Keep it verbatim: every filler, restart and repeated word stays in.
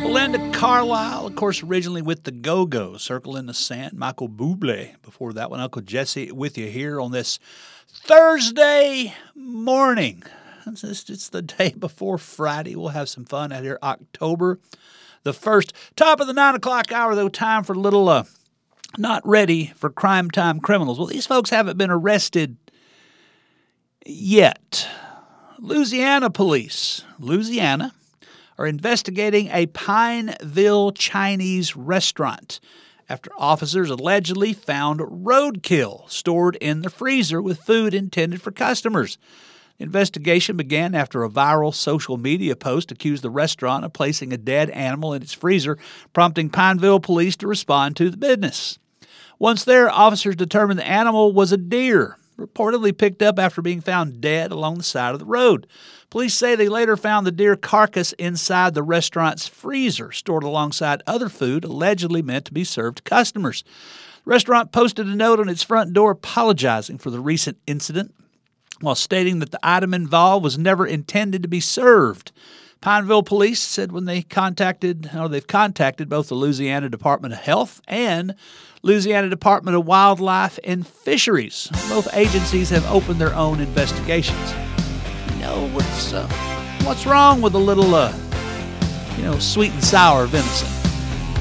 Belinda Carlisle, of course, originally with the Go-Go, Circle in the Sand. Michael Bublé before that one. Uncle Jesse with you here on this Thursday morning. It's, it's the day before Friday. We'll have some fun out here. October the first. Top of the nine o'clock hour, though, time for a little uh, not ready for crime time criminals. Well, these folks haven't been arrested yet. Louisiana police, Louisiana, are investigating a Pineville Chinese restaurant after officers allegedly found roadkill stored in the freezer with food intended for customers. The investigation began after a viral social media post accused the restaurant of placing a dead animal in its freezer, prompting Pineville police to respond to the business. Once there, officers determined the animal was a deer, reportedly picked up after being found dead along the side of the road. Police say they later found the deer carcass inside the restaurant's freezer, stored alongside other food allegedly meant to be served to customers. The restaurant posted a note on its front door apologizing for the recent incident, while stating that the item involved was never intended to be served. Pineville police said when they contacted, or they've contacted both the Louisiana Department of Health and Louisiana Department of Wildlife and Fisheries. Both agencies have opened their own investigations. You know, what's, uh, what's wrong with a little, uh, you know, sweet and sour venison?